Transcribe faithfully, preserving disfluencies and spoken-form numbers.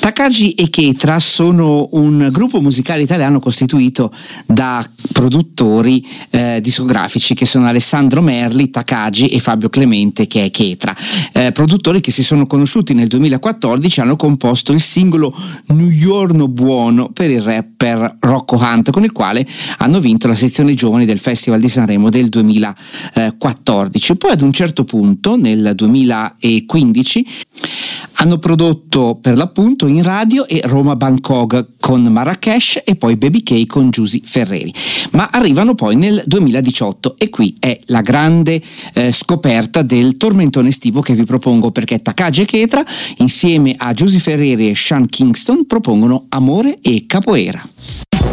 Takagi e Ketra sono un gruppo musicale italiano costituito da produttori eh, discografici che sono Alessandro Merli, Takagi e Fabio Clemente, che è Ketra, eh, produttori che si sono conosciuti nel duemilaquattordici e hanno composto il singolo New Giorno Buono per il rapper Rocco Hunt, con il quale hanno vinto la sezione giovani del Festival di Sanremo del duemilaquattordici. Poi ad un certo punto, nel duemilaquindici, hanno prodotto per l'appunto In Radio e Roma Bangkok con Marrakesh e poi Baby K con Giusy Ferreri, ma arrivano poi nel duemiladiciotto e qui è la grande eh, scoperta del tormentone estivo che vi propongo, perché Takagi e Ketra insieme a Giusy Ferreri e Sean Kingston propongono Amore e Capoeira.